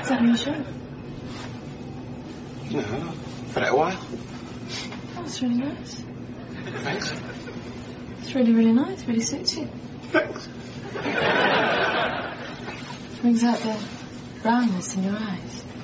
Is that reassuring? No, for a while. Oh, that's really nice. Thanks. It's really, really nice. Really suits you. Thanks. Brings out the brownness in your eyes.